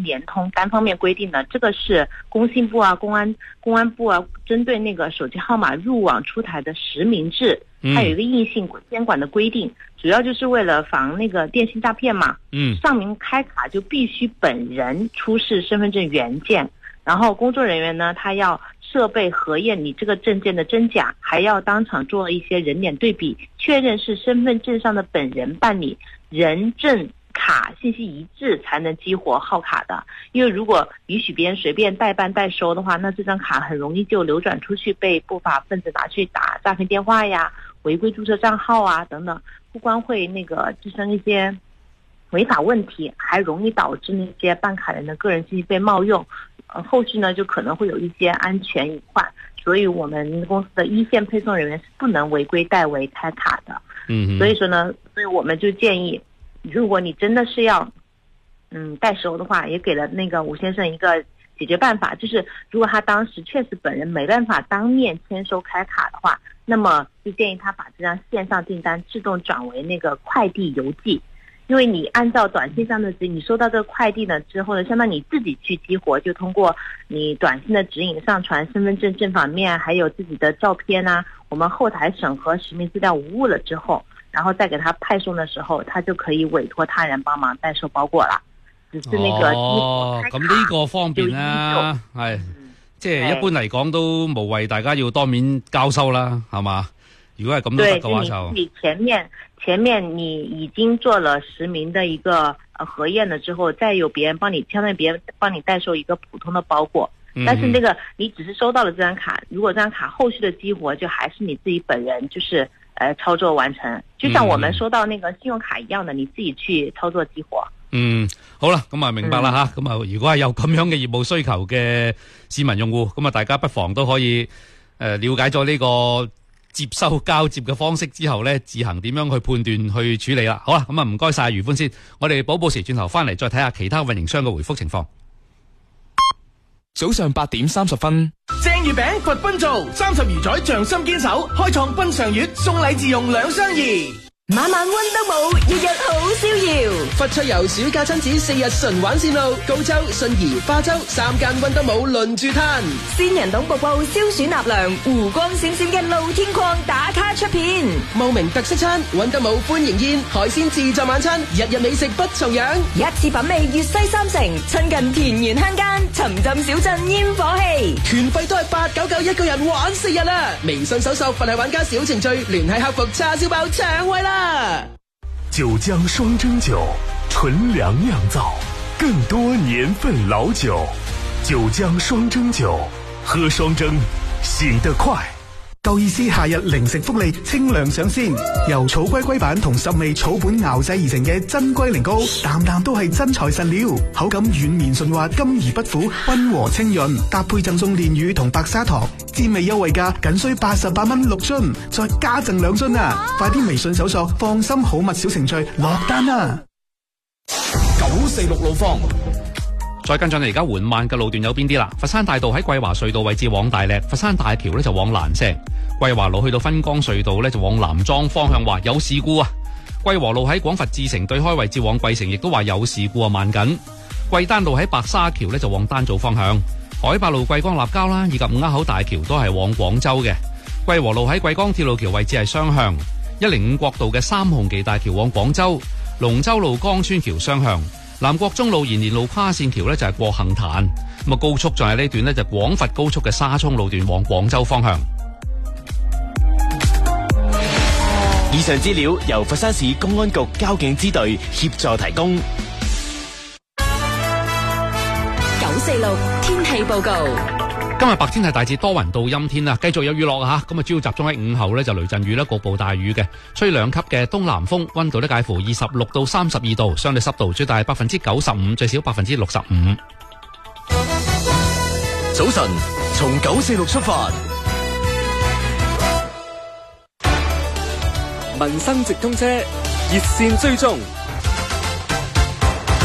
联通单方面规定的，这个是工信部啊、公安部啊针对那个手机号码入网出台的实名制，它有一个硬性监管的规定，主要就是为了防那个电信诈骗嘛。上名开卡就必须本人出示身份证原件，然后工作人员呢，他要设备核验你这个证件的真假，还要当场做一些人脸对比，确认是身份证上的本人办理，人证卡信息一致才能激活号卡的。因为如果允许别人随便代办代收的话，那这张卡很容易就流转出去，被不法分子拿去打诈骗电话呀、违规注册账号啊等等，不光会那个滋生一些违法问题，还容易导致那些办卡人的个人信息被冒用，后续呢就可能会有一些安全隐患，所以我们公司的一线配送人员是不能违规代为开卡的。所以说呢，所以我们就建议，如果你真的是要代收的话，也给了那个吴先生一个解决办法，就是如果他当时确实本人没办法当面签收开卡的话，那么就建议他把这张线上订单自动转为那个快递邮寄。因为你按照短信上的指引，你收到这个快递呢之后呢，相当于你自己去激活，就通过你短信的指引上传身份证正反面，还有自己的照片啊，我们后台审核实名资料无误了之后，然后再给他派送的时候，他就可以委托他人帮忙代收包裹了。只是那個咁呢個方便啦，係即係一般嚟講都無謂大家要當面交收啦，係嘛？如果係咁都得嘅話就你前面你已經做了實名的一個核驗了之後，再有別人幫你，相當於別人幫你代收一個普通的包裹。但是那個你只是收到了這張卡，如果這張卡後續的激活就還是你自己本人就是操作完成，就像我們收到那個信用卡一樣的，你自己去操作激活。 好啦，咁啊明白啦吓，咁啊如果係有咁樣嘅業務需求嘅市民用戶，咁啊大家不妨都可以了解咗呢個接收交接嘅方式之後咧，自行點樣去判斷去處理啦。好啦，咁啊唔該晒余歡先，我哋補時轉頭翻嚟再睇下其他運營商嘅回覆情況。 早上8點30分， 正月餅佛賓做30魚仔匠心堅守，開創賓上月送禮自用兩相宜。 晚晚溫德武，日日好逍遙。 佛趣遊暑假親子4日純玩線路，高州、信宜、花州3間溫德武輪住攤。 仙人洞瀑布消暑納涼，湖光閃閃嘅露天礦打卡出片。 茂名特色餐，溫德武歡迎宴，海鮮自助晚餐，日日美食不重樣。 一次品味粵西三城，親近田園鄉間，沉浸小鎮煙火氣。 團費都係899一個人玩4日啦！微信搜索佛系玩家小程序，聯繫客服叉燒包搶位啦！ 九江雙蒸酒，純糧釀造，更多年份老酒。九江雙蒸酒，喝雙蒸，醒得快。 夠意思夏日零食福利清涼上線，由草龜龜板同10味草本熬製而成嘅真龜苓膏，啖啖都係真材實料，口感軟綿順滑，甘而不苦，溫和清潤，搭配贈送煉乳同白砂糖，滋味優惠價僅需88蚊6樽，再加贈2樽啊！快啲微信搜索放心好物小程序落單啊！946 路況。 再跟進而家緩慢嘅路段有邊啲啦？佛山大道喺桂華隧道位置往大瀝，佛山大橋咧就往蘭石，桂華路去到芬江隧道咧就往南莊方向話有事故啊！桂和路喺廣佛智城對開位置往桂城亦都話有事故啊，慢緊。桂丹路喺白沙橋咧就往丹灶方向，海八路桂江立交啦，以及五鴉口大橋都係往廣州嘅。桂和路喺桂江鐵路橋位置係雙向，105國道嘅三紅旗大橋往廣州，龍舟路江村橋雙向。南國中路延年路跨線橋咧就係過杏壇，咁啊高速仲係呢段咧就廣佛高速嘅沙涌路段往廣州方向。 以上資料由佛山市公安局交警支隊協助提供。 946天氣報告。 今日白天係大致多雲到陰天啦，繼續有雨落啊！咁啊主要集中喺午後咧就雷陣雨啦，局部大雨嘅，吹2級嘅東南風，溫度咧介乎26到32度，相對濕度最大95%，最少65%。 早晨，從946出發， 民生直通車熱線追蹤。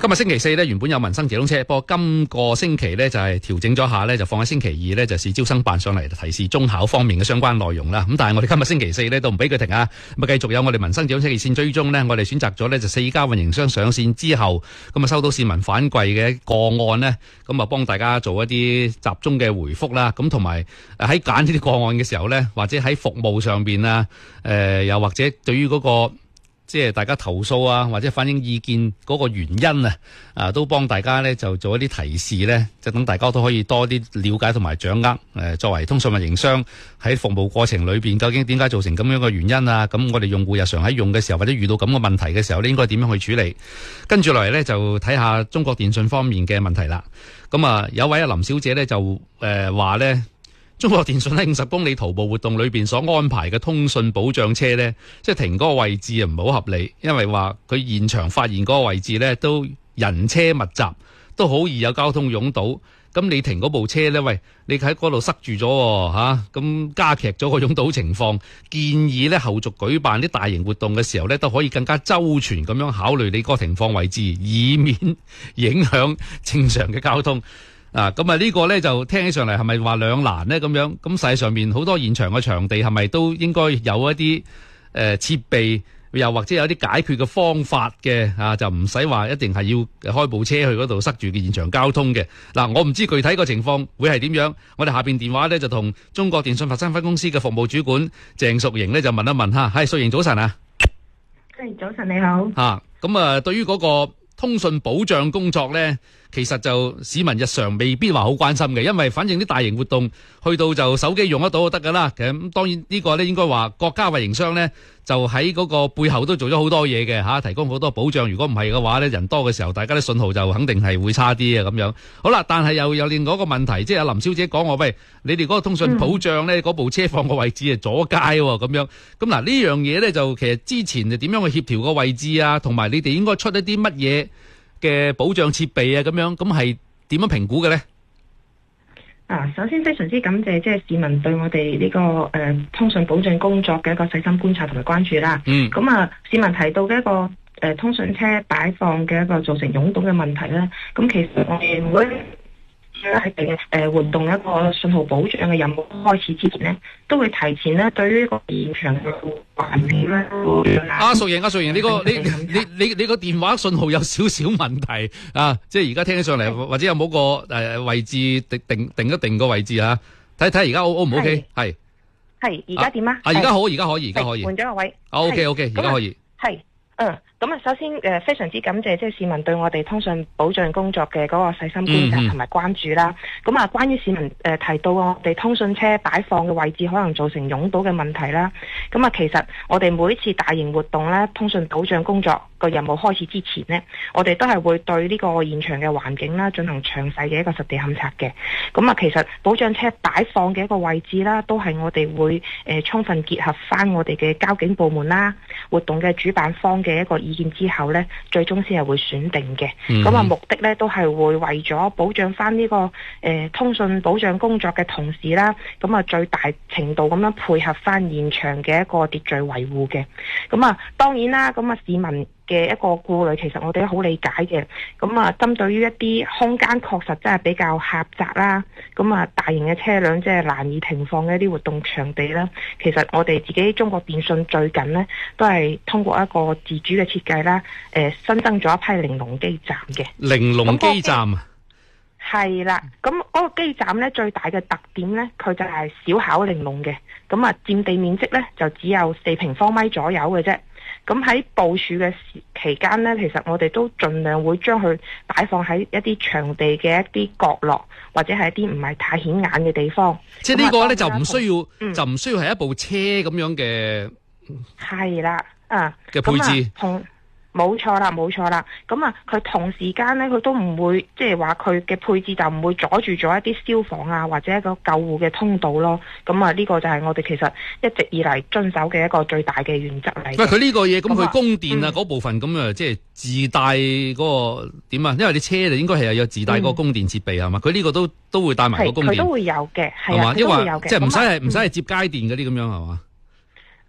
今日星期四咧，原本有民生直通車，不過今個星期咧就係調整咗下咧，就放喺星期二咧，就市招生辦上嚟提示中考方面嘅相關內容啦。咁但係我哋今日星期四咧都唔俾佢停啊，咁啊繼續有我哋民生直通車熱線追蹤咧，我哋選擇咗咧就4家運營商上線之後，咁啊收到市民反饋嘅個案咧，咁啊幫大家做一啲集中嘅回覆啦。咁同埋喺揀呢啲個案嘅時候咧，或者喺服務上邊啊，又或者對於嗰個即係大家投訴啊，或者反映意見嗰個原因啊，都幫大家咧就做一啲提示咧，就等大家都可以多啲了解同埋掌握。作為通訊運營商喺服務過程裏邊，究竟點解造成咁樣嘅原因啊？咁我哋用戶日常喺用嘅時候，或者遇到咁嘅問題嘅時候咧，應該點樣去處理？跟住落嚟咧，就睇下中國電信方面嘅問題啦。咁啊，有位林小姐咧就話咧。中國電信喺50公里徒步活動裏邊所安排嘅通訊保障車呢，即係停嗰個位置啊，唔係好合理，因為話佢現場發現嗰個位置呢都人車密集，都好易有交通擁堵。咁你停嗰部車呢，喂，你喺嗰度塞住咗吓，咁加劇咗個擁堵情況。建議呢後續舉辦啲大型活動嘅時候呢，都可以更加周全咁樣考慮你嗰個停放位置，以免影響正常嘅交通。咁啊呢個咧就聽起上嚟係咪話兩難呢？咁樣？咁實際上面好多現場嘅場地係咪都應該有一啲設備，又或者有啲解決嘅方法嘅就唔使話一定係要開部車去嗰度塞住嘅現場交通嘅。我唔知具體個情況會係點樣。我哋下邊電話咧就同中國電信佛山分公司嘅服務主管鄭淑瑩咧就問一問吓。係淑瑩，早晨啊。 係，早晨你好。 咁對於嗰個通訊保障工作咧，其實就市民日常未必話好關心嘅，因為反正啲大型活動去到就手機用得到就得噶啦。咁當然呢個咧應該話國家運營商咧就喺嗰個背後都做咗好多嘢嘅提供好多保障。如果唔係嘅話咧，人多嘅時候，大家啲信號就肯定係會差啲嘅咁樣。好啦，但係又有另外一個問題，即係阿林小姐講我喂，你哋嗰個通訊保障咧，嗰部車放個位置係阻街咁樣。咁嗱呢樣嘢咧就其實之前就點樣去協調個位置啊，同埋你哋應該出一啲乜嘢嘅保障設備啊，咁樣咁係點樣評估嘅咧？ 首先非常之感謝即係市民對我哋呢個通訊保障工作嘅一個細心觀察同埋關注啦。咁市民提到嘅一個通訊車擺放嘅一個造成擁堵嘅問題咧，咁其實我哋會喺活動一個信號保障嘅任務開始之前呢，都會提前呢對於一個現場嘅環境咧。 淑瑩，你個電話信號有少少問題啊！即係而家聽起上嚟，或者有冇個位置定一定個位置啊？睇睇而家 O 唔 OK？係而家點啊？ 而家可以， 換咗個位。 OK，而家可以。 係。咁首先非常之感謝即係市民對我哋通訊保障工作嘅嗰個細心觀察同埋關注啦。咁關於市民提到我哋通訊車擺放嘅位置可能造成擁堵嘅問題啦。咁其實我哋每一次大型活動咧，通訊保障工作個任務開始之前呢，我哋都係會對呢個現場嘅環境啦進行詳細嘅一個實地勘測嘅。咁其實保障車擺放嘅一個位置啦，都係我哋會充分結合翻我哋嘅交警部門啦、活動嘅主辦方嘅一個意見之後呢，最終先係會選定嘅。咁目的呢，都係會為咗保障翻呢個通訊保障工作嘅同時啦，咁最大程度咁樣配合翻現場嘅一個秩序維護嘅。咁當然啦，咁市民嘅一個顧慮，其實我哋都好理解嘅。咁針對於一啲空間確實真係比較狹窄啦，咁大型嘅車輛即係難以停放嘅一啲活動場地啦。其實我哋自己中國電信最近呢，都係通過一個自主嘅設計啦，新增咗一批玲瓏基站嘅。 玲瓏基站啊？ 係啦，咁嗰個基站呢，最大嘅特點呢，佢就係小巧玲瓏嘅，咁佔地面積呢，就只有4平方米左右嘅啫。咁喺部署嘅期間呢，其實我哋都盡量會將佢擺放喺一啲場地嘅一啲角落，或者係一啲唔係太顯眼嘅地方。 即係呢個呢，就唔需要，就唔需要係一部車咁樣嘅。 係啦， 嘅配置。 冇錯啦。咁佢同時間呢，佢都唔會即係話佢嘅配置就唔會阻住咗一啲消防啊或者一個救護嘅通道咯。咁呢個就係我哋其實一直以嚟遵守嘅一個最大嘅原則嚟。喂， 佢呢個嘢咁佢供電啊嗰部分咁即係自帶嗰個點啊？因為你車就應該係有自帶嗰個供電設備係嘛？佢呢個都會帶埋個供電。 佢都會有嘅，係嘛？ 都會有嘅。 即係唔使係接街電嗰啲咁樣係嘛？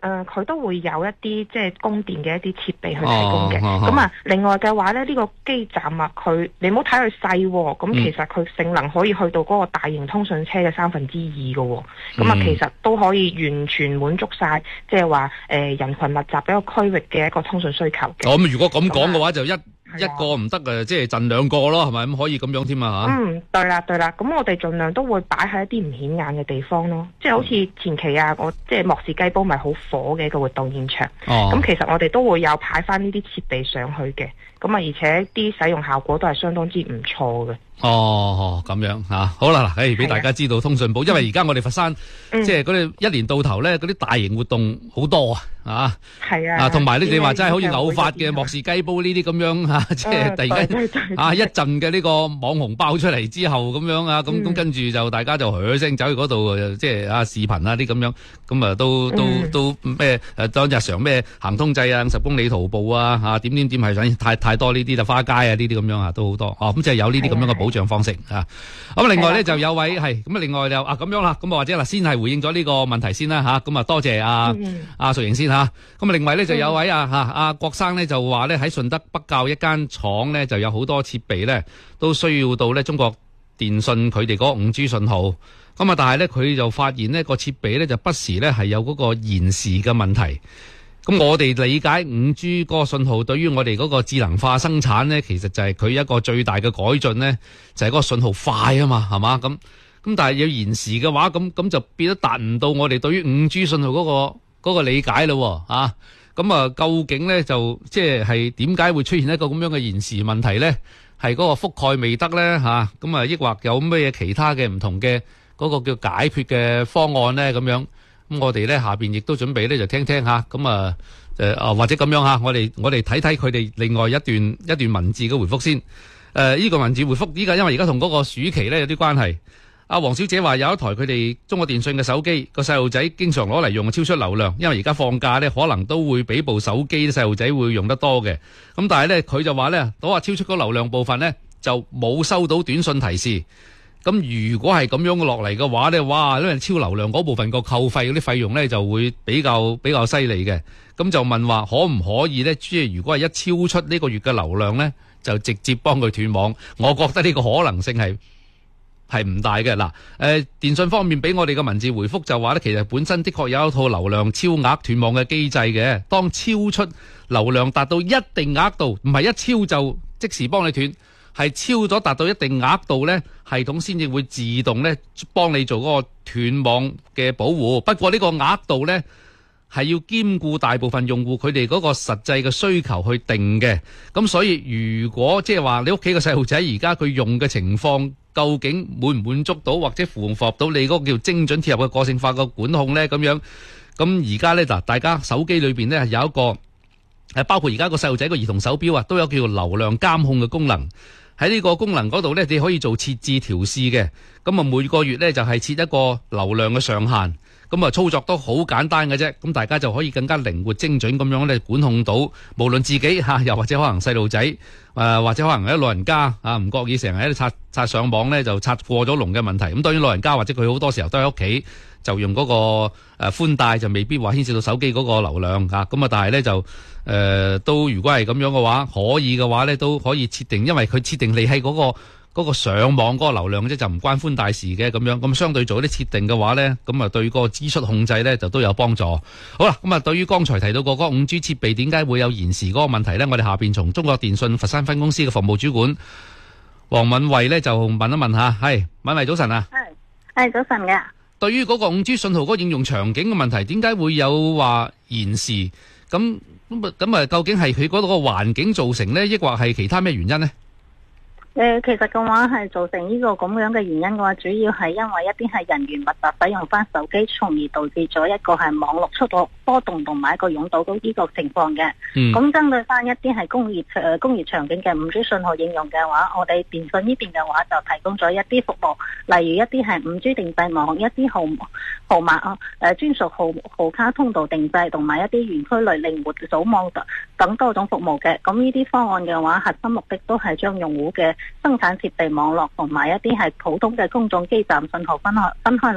佢都會有一啲即係供電嘅一啲設備去提供嘅。咁另外嘅話咧，呢個基站啊，你唔好睇佢細喎，咁其實佢性能可以去到嗰個大型通訊車嘅2/3嘅喎。咁其實都可以完全滿足晒，即係話人群密集嘅一個區域嘅一個通訊需求嘅。 咁如果咁講嘅話，就一個唔得即係贈2個咯，係咪咁可以咁樣添啊？ 對啦，咁我哋盡量都會擺喺一啲唔顯眼嘅地方咯，即係好似前期我即係莫氏雞煲咪好火嘅一個活動現場，咁其實我哋都會有派翻呢啲設備上去嘅，咁而且啲使用效果都係相當之唔錯嘅。 咁樣吓，好啦嗱，俾大家知道通訊部，因為而家我哋佛山即係嗰啲一年到頭咧，嗰啲大型活動好多啊，係啊，同埋你話真係好似偶發嘅莫氏雞煲呢啲咁樣即係突然間一陣嘅呢個網紅爆出嚟之後咁樣啊，咁跟住就大家就噓聲走去嗰度即係視頻啊啲咁樣，咁都咩當日常咩行通濟啊，50公里徒步啊點係想太多呢啲啦，花街啊呢啲咁樣都好多咁即係有呢啲咁樣嘅保障方式啊。咁另外咧就有位咁另外就咁樣啦，咁或者先係回應咗呢個問題先啦吓，咁多謝阿淑瑩先吓。咁另外咧就有位阿郭生咧就話咧喺順德北滘一間廠咧就有好多設備咧都需要到咧中國電信佢哋嗰個5G 信號，咁但係咧佢就發現呢個設備咧就不時咧係有嗰個延時嘅問題。咁我哋理解 5G 嗰個信號對於我哋嗰個智能化生產咧，其實就係佢一個最大嘅改進咧，就係嗰個信號快啊嘛，係嘛？咁但係要延時嘅話，咁就變得達唔到我哋對於 5G 信號嗰個理解咯啊！咁究竟咧就即係點解會出現一個咁樣嘅延時問題咧？係嗰個覆蓋未得咧吓，咁抑或有咩其他嘅唔同嘅嗰個叫解決嘅方案咧？咁樣咁我哋咧下邊亦都準備咧就聽下，咁或者咁樣吓，我哋睇睇佢哋另外一段文字嘅回覆先。呢個文字回覆依家因為而家同嗰個暑期咧有啲關係。阿黃小姐話有一台佢哋中國電信嘅手機，個細路仔經常攞嚟用，超出流量，因為而家放假咧可能都會俾部手機啲細路仔會用得多嘅。咁但係咧佢就話咧都話超出嗰流量部分咧就冇收到短信提示。咁如果係咁樣落嚟嘅話咧，哇！因為超流量嗰部分個扣費嗰啲費用咧就會比較犀利嘅。咁就問話可唔可以咧？即係如果係一超出呢個月嘅流量咧，就直接幫佢斷網。我覺得呢個可能性係唔大嘅。嗱，電信方面俾我哋嘅文字回覆就話咧，其實本身的確有一套流量超額斷網嘅機制嘅。當超出流量達到一定額度，唔係一超就即時幫你斷，係超咗達到一定額度咧，系統先至會自動咧幫你做嗰個斷網嘅保護。不過呢個額度咧係要兼顧大部分用戶佢哋嗰個實際嘅需求去定嘅。咁所以如果即係話你屋企個細路仔而家佢用嘅情況究竟滿唔滿足到或者符合到你嗰個叫精準貼合嘅個性化嘅管控咧？咁樣咁而家咧嗱，大家手機裏邊咧有一個包括而家個細路仔個兒童手錶啊，都有叫做流量監控嘅功能。喺呢個功能嗰度咧，你可以做設置調試嘅。咁每個月咧就係設一個流量嘅上限。咁操作都好簡單嘅啫。咁大家就可以更加靈活精準咁樣咧管控到，無論自己又或者可能細路仔，或者可能一老人家唔覺意成日喺度刷上網咧，就刷過咗龍嘅問題。咁當然老人家或者佢好多時候都喺屋企就用嗰個寬帶，就未必話牽涉到手機嗰個流量咁但係咧就都如果係咁樣嘅話，可以嘅話咧都可以設定，因為佢設定你係嗰個上網嗰個流量啫，就唔關寬帶事嘅咁樣。咁相對做啲設定嘅話咧，咁對個支出控制咧就都有幫助。好啦，咁對於剛才提到嗰個 5G 設備點解會有延時嗰個問題咧，我哋下邊從中國電信佛山分公司嘅服務主管黃敏慧咧就問一問下。係敏慧，早晨啊。 係早晨嘅。對於嗰個 5G 信號嗰個應用場景嘅問題，點解會有話延時？咁究竟係佢嗰度個環境造成呢，抑或係其他咩原因呢？ 其實嘅話係造成呢個咁樣嘅原因嘅話，主要係因為一啲係人員密集使用翻手機，從而導致咗一個係網絡速度波動同埋一個擁堵到呢個情況嘅。咁針對翻一啲係工業場景嘅 5G 信號應用嘅話，我哋電信呢邊嘅話就提供咗一啲服務，例如一啲係 5G 定制網，一啲號碼專屬號卡通道定制，同埋一啲園區內靈活組網等多種服務嘅。咁呢啲方案嘅話，核心目的都係將用戶嘅生產設備網絡同埋一啲係普通嘅公眾基站信號分開嚟，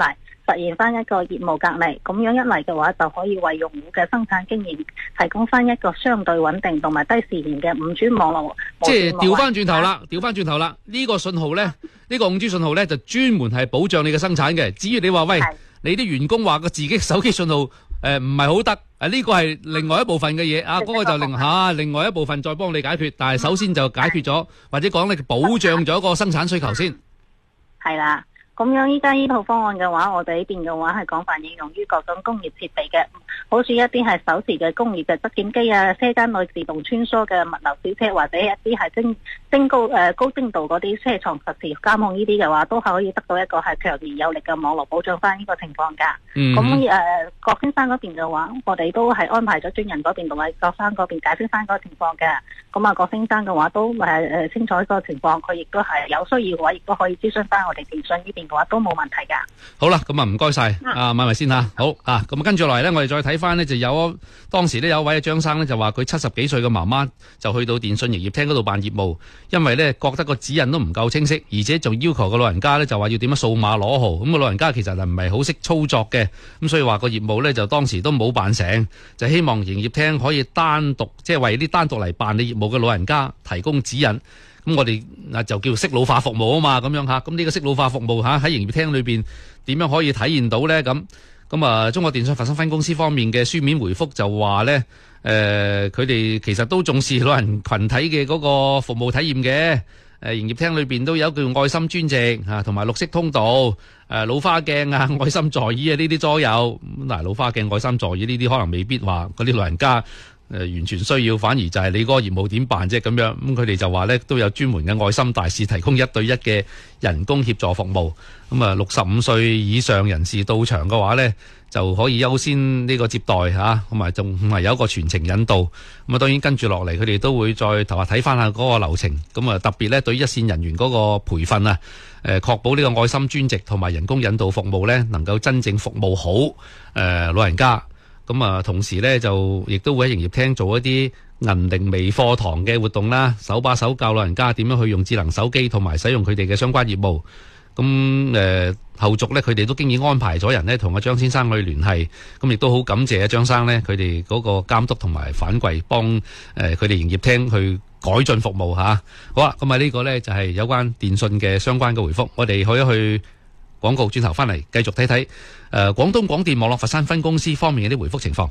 實現翻一個業務隔離。咁樣一嚟嘅話，就可以為用戶嘅生產經驗提供翻一個相對穩定同埋低時延嘅5G 網絡。 即係調翻轉頭啦，呢個信號咧，呢個5G 信號咧就專門係保障你嘅生產嘅。至於你話喂，你啲員工話個自己手機信號唔係好得，呢個係另外一部分嘅嘢啊，嗰個就另外一部分再幫你解決。但係首先就解決咗，或者講你保障咗個生產需求先。 係啦。咁樣依家呢套方案嘅話，我哋呢邊嘅話係廣泛應用於各種工業設備嘅，好似一啲係手持嘅工業嘅質檢機啊，車間內自動穿梭嘅物流小車，或者一啲係高精度嗰啲車床實時監控呢啲嘅話，都係可以得到一個係強而有力嘅網絡保障翻呢個情況㗎。咁郭先生嗰邊嘅話，我哋都係安排咗專人嗰邊同埋郭生嗰邊解釋翻嗰個情況嘅。咁郭先生嘅話都清楚呢個情況，佢亦都係有需要嘅話，亦都可以諮詢翻我哋電信呢邊嘅話都冇問題㗎。 好啦，咁唔該晒，買埋先吓。好啊，咁跟住落嚟咧，我哋再睇翻呢，就當時呢有一位張生呢，就話佢70幾歲嘅媽媽就去到電信營業廳嗰度辦業務，因為呢覺得個指引都唔夠清晰，而且仲要求個老人家呢就話要點樣掃碼攞號，咁個老人家其實唔係好識操作嘅，咁所以話個業務呢就當時都冇辦成，就希望營業廳可以單獨即係為啲單獨嚟辦理業務嘅老人家提供指引。咁我哋就叫適老化服務啊嘛，咁樣吓。咁呢個適老化服務喺營業廳裏邊點樣可以體現到呢？咁中國電信佛山分公司方面嘅書面回覆就話呢，佢哋其實都重視老人群體嘅嗰個服務體驗嘅。營業廳裏邊都有叫愛心專席同埋綠色通道、老花鏡啊、愛心座椅啊呢啲都有。嗱，老花鏡、愛心座椅呢啲可能未必話嗰啲老人家完全需要，反而就係你嗰個業務點辦啫咁樣。咁佢哋就話呢，都有專門嘅愛心大使提供1對1嘅人工協助服務。咁65歲以上人士到場嘅話呢，就可以優先呢個接待嚇，同埋仲係有一個全程引導。咁當然跟住落嚟，佢哋都會再睇翻下嗰個流程。咁特別呢，對於一線人員嗰個培訓啊，確保呢個愛心專席同埋人工引導服務呢，能夠真正服務好老人家。咁同時呢，就亦都會喺營業廳做一啲銀齡微課堂嘅活動啦，手把手教老人家點樣去用智能手機同埋使用佢哋嘅相關業務。咁後續呢，佢哋都經已安排咗人呢同阿張先生去聯繫。咁亦都好感謝阿張生呢，佢哋嗰個監督同埋反饋，幫佢哋營業廳去改進服務吓。好啦，咁呢個呢，就係有關電信嘅相關嘅回覆。我哋去廣告，轉頭翻嚟繼續睇睇廣東廣電網絡佛山分公司方面嘅啲回覆情況。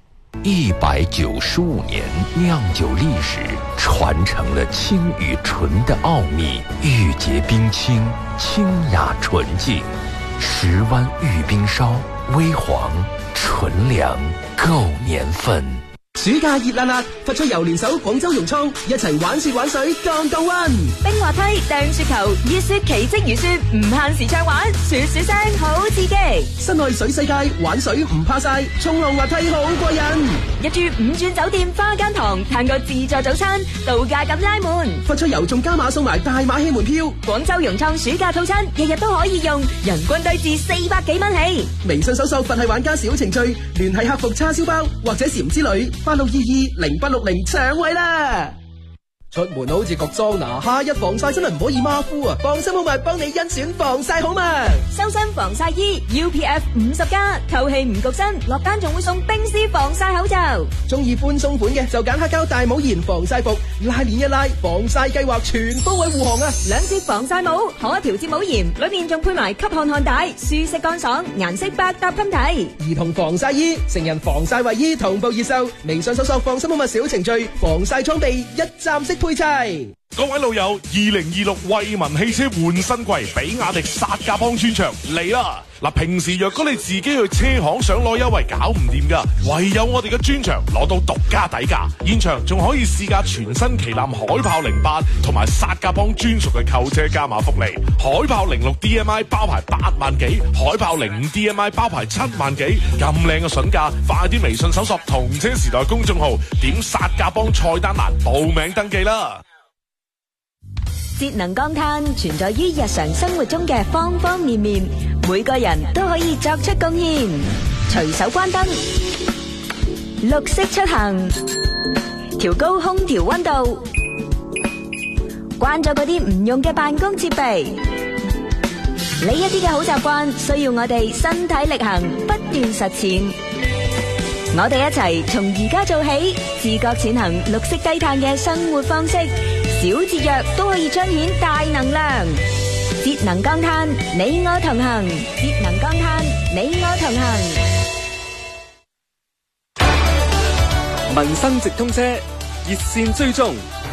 195年釀酒歷史，傳承了清與純的奧秘，玉潔冰清，清雅純淨，10灣玉冰燒，微黃純糧，夠年份。 暑假熱辣辣，發出遊聯手廣州融創，一齊玩雪玩水降降溫。 冰滑梯、掟雪球、熱雪奇蹟如雪，唔限時暢玩，雪雪聲好刺激。 室內水世界玩水唔怕晒，衝浪滑梯好過癮。 入住5鑽酒店花間堂，嘆個自助早餐，度假感拉滿。 發出遊仲加碼送埋大馬戲門票。 廣州融創暑假套餐，日日都可以用，人均低至400幾蚊起。 微信搜索佛系玩家小程序，聯繫客服叉燒包或者禪之旅。86220860搶位啦！出門好似焗桑拿，夏日防曬真係唔可以馬虎啊！放心好物幫你甄選防曬好物， 修身防曬衣 UPF 50+，透氣唔焗身，落單仲會送冰絲防曬口罩。 中意寬鬆款嘅就揀黑膠大帽檐防曬服，拉鏈一拉，防曬計劃全方位護航啊！2 節防曬帽，可調節帽檐，裏面仲配埋吸汗汗帶，舒適乾爽，顏色百搭噴睇。 兒童防曬衣、成人防曬衛衣同步熱售，微信搜索放心好物小程序，防曬裝備一站式配齊。 各位老友，2026惠民汽車換新季，比亞迪薩甲邦專場嚟啦！嗱，平時若果你自己去車行想攞優惠搞唔掂噶，唯有我哋嘅專場攞到獨家底價，現場仲可以試駕全新旗艦海豹08同埋薩甲邦專屬嘅購車加碼福利。海豹06 DMI 包牌8萬幾，海豹05 DMI 包牌7萬幾，咁靚嘅筍價，快啲微信搜索同車時代公眾號，點薩甲邦菜單欄報名登記啦！ 節能降碳存在於日常生活中嘅方方面面，每個人都可以作出貢獻。隨手關燈，綠色出行，調高空調溫度，關咗嗰啲唔用嘅辦公設備， 呢一啲嘅好習慣需要我哋身體力行，不斷實踐。我哋一齊從而家做起，自覺踐行綠色低碳嘅生活方式，小節約都可以彰顯大能量。節能降碳，你我同行；節能降碳，你我同行。 民生直通車熱線追蹤。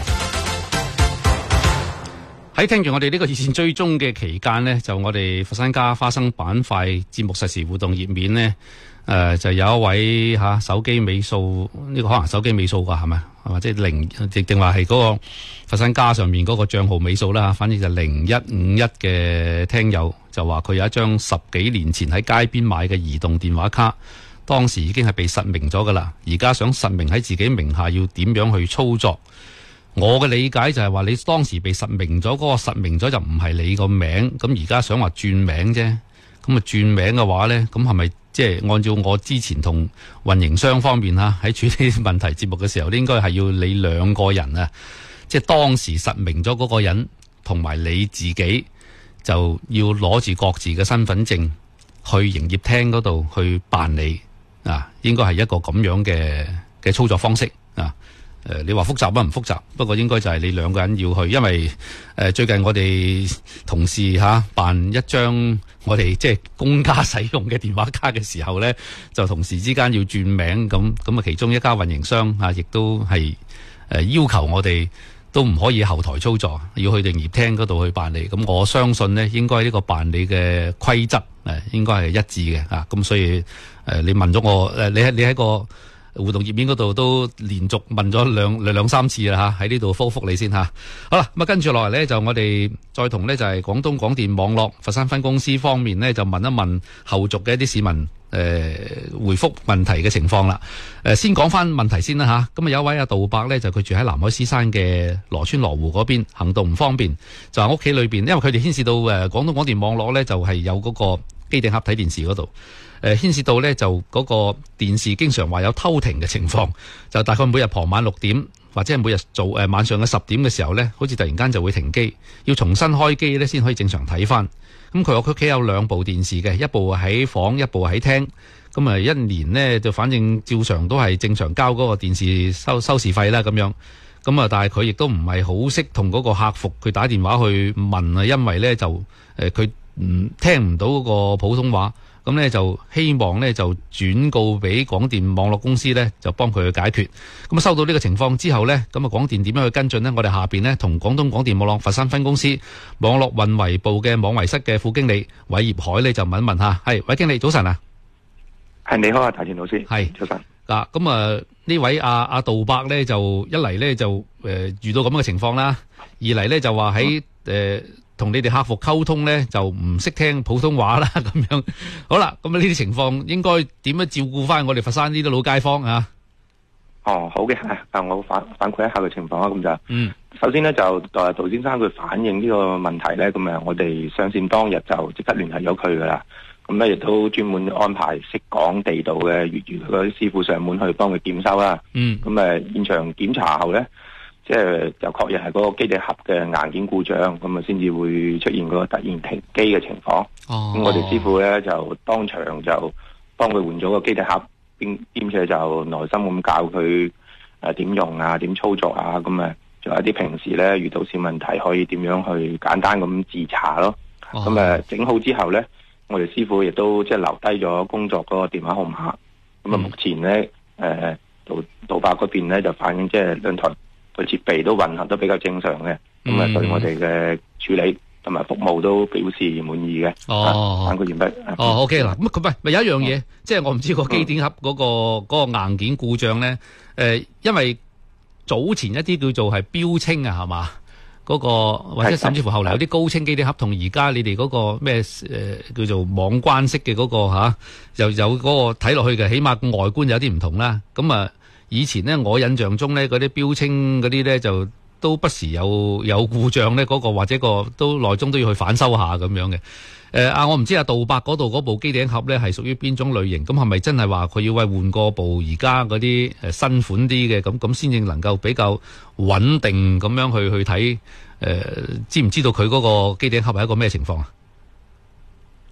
喺聽住我哋呢個熱線追蹤嘅期間呢，就我哋佛山家花生板塊節目實時互動頁面呢，就有一位手機尾數，呢個可能手機尾數㗎，係咪？係嘛？即係0，定話係嗰個佛山家上面嗰個帳號尾數啦，反正就0151嘅聽友就話佢有一張10幾年前喺街邊買嘅移動電話卡，當時已經係被實名咗㗎啦，而家想實名喺自己名下，要點樣去操作？我嘅理解就係話，你當時被實名咗，嗰個實名咗就唔係你個名，咁而家想話轉名啫。咁啊轉名嘅話呢，咁係咪即係按照我之前同運營商方面喺處理問題節目嘅時候，應該係要你兩個人啊，即係當時實名咗嗰個人同埋你自己，就要攞住各自嘅身份證去營業廳嗰度去辦理啊，應該係一個咁樣嘅操作方式啊。你話複雜唔複雜，不過應該就係你兩個人要去，因為最近我哋同事辦一張我哋即係公家使用嘅電話卡嘅時候呢，就同時之間要轉名，咁啊其中一家運營商亦都係要求我哋都唔可以後台操作，要去營業廳嗰度去辦理。咁我相信呢，應該呢個辦理嘅規則應該係一致嘅啊。咁所以你問咗我你喺個互動頁面嗰度都連續問咗兩三次啦喺呢度覆你先嚇。好啦，咁啊跟住落嚟呢，就我哋再同呢就係廣東廣電網絡佛山分公司方面呢，就問一問後續嘅一啲市民回覆問題嘅情況啦。先講翻問題先啦嚇。咁啊有一位阿杜伯呢，就佢住喺南海獅山嘅羅村羅湖嗰邊，行動唔方便，就喺屋企裏邊，因為佢哋牽涉到廣東廣電網絡呢，就係有嗰個機頂盒睇電視嗰度。牽涉到呢，就嗰個電視經常話有偷停嘅情況，就大概每日傍晚6點或者係每日晚上嘅10點嘅時候呢，好似突然間就會停機，要重新開機呢先可以正常睇翻。咁佢話佢屋企有2部電視嘅，一部喺房，一部喺廳。咁啊一年呢，就反正照常都係正常交嗰個電視收視費啦咁樣。咁啊但係佢亦都唔係好識同嗰個客服佢打電話去問啊，因為呢，就佢聽唔到嗰個普通話。咁呢就希望呢就轉告俾廣電網絡公司呢，就幫佢去解決。咁收到呢個情況之後呢，咁啊廣電點樣去跟進呢？我哋下邊呢，同廣東廣電網絡佛山分公司網絡運維部嘅網維室嘅副經理韋業海呢，就問一問下。係韋經理早晨啊。 係你好啊，大田老師。係早晨。嗱咁啊呢位阿杜伯呢，就一嚟呢，就遇到咁嘅情況啦，二嚟呢，就話喺同你哋客服溝通呢，就唔識聽普通話啦，咁樣。好啦，咁呢啲情況應該點樣照顧翻我哋佛山呢啲老街坊啊？哦，好嘅，我反饋一下個情況啊，咁就，首先呢，就杜先生佢反映呢個問題呢，咁我哋上線當日就即刻聯繫咗佢噶啦，咁咧亦都專門安排識講地道嘅粵語嗰啲師傅上門去幫佢檢修啦。咁現場檢查後呢，即係就確認係嗰個機頂盒嘅硬件故障，咁啊先至會出現嗰個突然停機嘅情況。咁我哋師傅咧就當場就幫佢換咗個機頂盒，兼且就耐心咁教佢點用啊、點操作啊，咁啊仲有啲平時咧遇到小問題可以點樣去簡單咁自查咯。咁整好之後咧，我哋師傅亦都即係留低咗工作嗰個電話號碼。咁啊目前咧杜伯嗰邊咧就反映即係兩台個設備都運行都比較正常嘅，咁啊對我哋嘅處理同埋服務都表示滿意嘅。反饋完畢。 OK 嗱，咁佢咪有一樣嘢，即係我唔知個機頂盒嗰個硬件故障咧，因為早前一啲叫做係標稱啊，係嘛？嗰個或者甚至乎後嚟有啲高清機頂盒，同而家你哋嗰個咩叫做網關式嘅嗰個又有嗰個睇落去嘅，起碼外觀有啲唔同啦。咁啊〜以前呢，我印象中呢，嗰啲標稱嗰啲呢，就都不時有故障呢，嗰個或者個都內中都要去反修下咁樣嘅。我唔知杜伯嗰度嗰部機頂盒呢係屬於邊種類型？咁係咪真係話佢要換過部而家嗰啲新款啲嘅？咁先至能夠比較穩定咁樣去睇？知唔知道佢嗰個機頂盒係一個咩情況啊？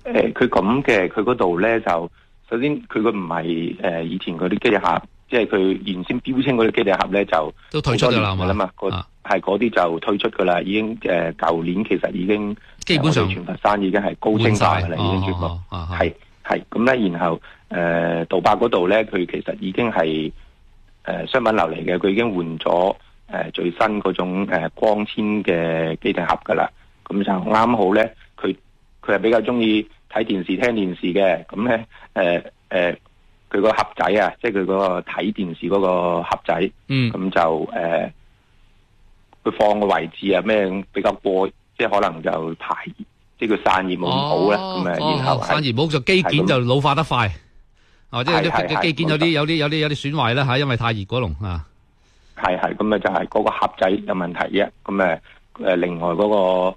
佢咁嘅，佢嗰度咧就首先佢個唔係以前嗰啲基地盒，即係佢原先標稱嗰啲基地盒咧就都退出咗啦嘛，係嗰啲就退出噶啦，已經舊年其實已經基本上全佛山已經係高清化噶啦，已經全部係咁咧。然後杜伯嗰度咧，佢其實已經係商品樓嚟嘅，佢已經換咗最新嗰種光纖嘅基地盒噶啦，咁就啱好咧，佢係比較中意睇電視聽電視嘅，咁咧佢個盒仔啊，即係佢嗰個睇電視嗰個盒仔，咁就佢放嘅位置啊咩比較過，即係可能就排即係佢散熱冇咁好啦，咁然後散熱冇就機件就老化得快，或者有啲機件有啲損壞啦嚇，因為太熱嗰籠啊。 係咁就係嗰個盒仔有問題嘅，咁另外嗰個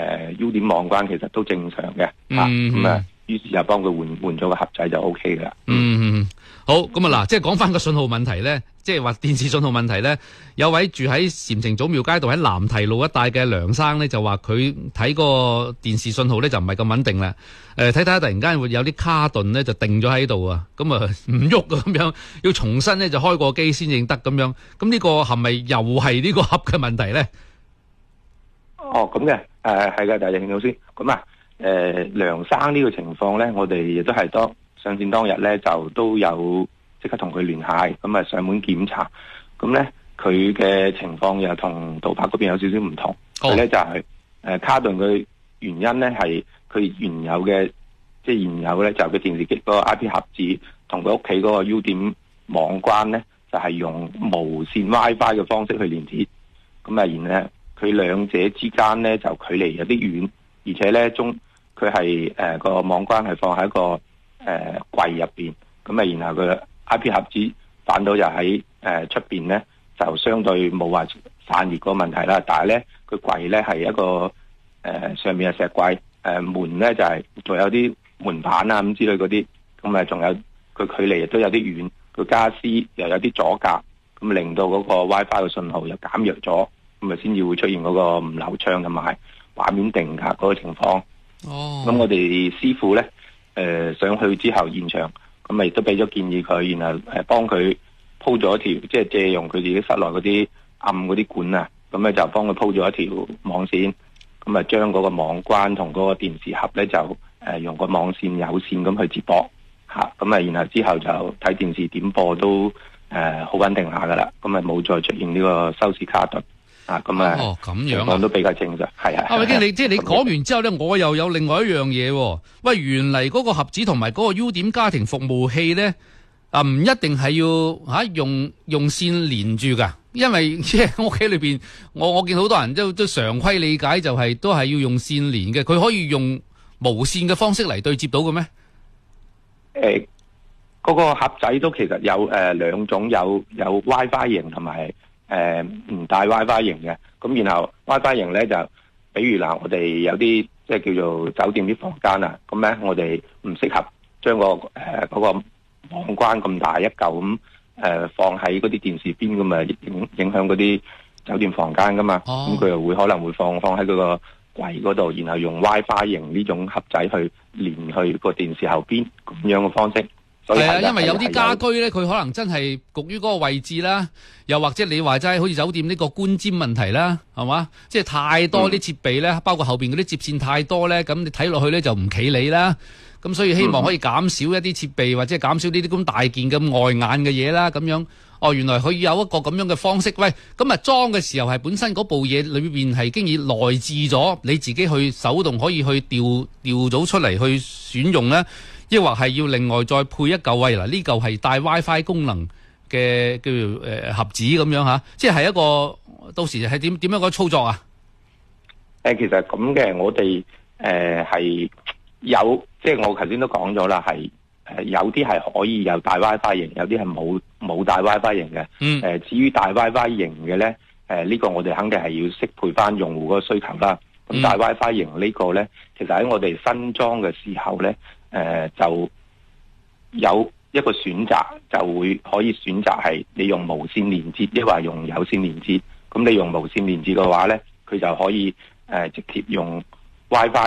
U 點網關其實都正常嘅，咁於是就幫佢換咗個盒仔就 O K 噶啦。 好，咁嗱，即係講翻個信號問題咧，即係話電視信號問題咧，有位住喺禪城祖廟街道喺南堤路一帶嘅梁生咧，就話佢睇個電視信號咧就唔係咁穩定啦。睇突然間會有啲卡頓咧就定咗喺度啊，咁啊唔喐啊咁樣，要重新咧就開個機先認得咁樣。咁呢個係咪又係呢個盒嘅問題咧？ 咁嘅，係嘅，大隻老師。咁梁生呢個情況咧，我哋亦都係上線當日咧就都有即刻同佢聯繫，咁上門檢查。咁咧佢嘅情況又同杜伯嗰邊有少少唔同。佢咧就係卡頓嘅原因咧係佢原有嘅，即係現有咧就佢電視機嗰個 IP 盒子同佢屋企嗰個 U 點網關咧就係用無線 WiFi 嘅方式去連接。咁然後佢兩者之間咧就距離有啲遠，而且咧佢係個網關係放喺個櫃入邊，咁然後佢 IP 盒子反到就喺出邊咧，就相對冇話散熱個問題啦。但係咧，佢櫃咧係一個上面係石櫃，門咧就係仲有啲門板啊咁之類嗰啲，咁仲有佢距離亦都有啲遠，佢家私又有啲阻隔，咁令到嗰個 WiFi 嘅信號又減弱咗，咁先至會出現嗰個唔流暢同埋畫面定格嗰個情況。咁我哋師傅咧。上去之後現場，咁亦都俾咗建議佢，然後幫佢鋪咗一條，即係借用佢自己室內嗰啲暗嗰啲管啊，咁咧就幫佢鋪咗一條網線，咁將嗰個網關同嗰個電視盒咧就用個網線有線咁去接駁嚇，咁然後之後就睇電視點播都好穩定下噶啦，咁冇再出現呢個收視卡頓。咁樣講都比較正常，係啊。 偉基，即係你講完之後咧，我又有另外一樣嘢。喂，原嚟嗰個盒子同埋嗰個 U 點家庭服務器咧，唔一定係要用線連住噶，因為即係屋企裏邊，我見好多人都常規理解就係都係要用線連嘅，佢可以用無線嘅方式嚟對接到嘅咩？ 嗰個盒仔都其實有兩種，有 WiFi 型同埋。唔帶 WiFi 型嘅，咁然後 WiFi 型咧就，比如我哋有啲即係叫做酒店啲房間啊，咁咧我哋唔適合將嗰個網關咁大一嚿咁放喺嗰啲電視邊咁影響嗰啲酒店房間噶嘛，咁佢又可能會放喺佢個櫃嗰度，然後用 WiFi 型呢種盒仔去連去個電視後邊咁樣嘅方式。係啊， 因為有啲家居咧，佢可能真係焗於嗰個位置啦，又或者你話齋好似酒店呢個觀瞻問題啦，係嘛？即係太多啲設備咧，包括後邊嗰啲接線太多咧，咁你睇落去咧就唔企理啦。咁所以希望可以減少一啲設備，或者減少呢啲咁大件咁礙眼嘅嘢啦。咁樣原來佢有一個咁樣嘅方式。喂，咁裝嘅時候係本身嗰部嘢裏邊係經已內置咗，你自己去手動可以去調咗出嚟去選用咧。抑或係要另外再配一嚿位嗱，呢嚿係帶 WiFi 功能嘅叫做盒子咁樣吓，即係一個到時係點樣個操作啊？ 其實咁嘅，我哋係有，即係我頭先都講咗啦，係有啲係可以有帶 WiFi 型，有啲係冇帶 WiFi 型嘅。至於帶 WiFi 型嘅咧，呢個我哋肯定係要適配翻用戶嗰個需求啦。咁帶 WiFi 型呢個咧，其實喺我哋新裝嘅時候咧。就有一個選擇，就會可以選擇係你用無線連接，抑或用有線連接。咁你用無線連接嘅話咧，佢就可以直接用 WiFi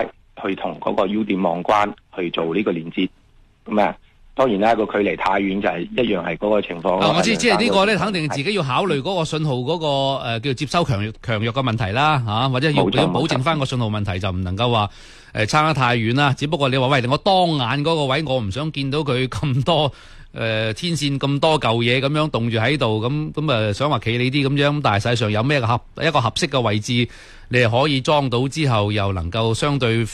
去同嗰個 U 點網關去做呢個連接。咁啊，當然啦，個距離太遠就係一樣係嗰個情況。 我知，即係呢個咧，肯定自己要考慮嗰個信號嗰個叫接收強弱嘅問題啦，嚇，或者要保證翻個信號問題，就唔能夠話差得太遠啦。只不過你話喂，我當眼嗰個位，我唔想見到佢咁多天線咁多嚿嘢咁樣凍住喺度，咁想話企你啲咁樣，但係實際上有咩一個合適嘅位置，你係可以裝到之後，又能夠相對